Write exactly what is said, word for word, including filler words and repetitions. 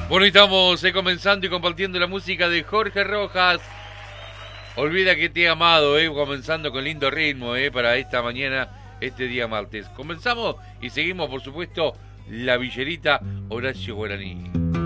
Bueno, y estamos eh, comenzando y compartiendo la música de Jorge Rojas. Olvida que te he amado, eh, comenzando con lindo ritmo eh, para esta mañana, este día martes. Comenzamos y seguimos, por supuesto, la villerita Horacio Guaraní.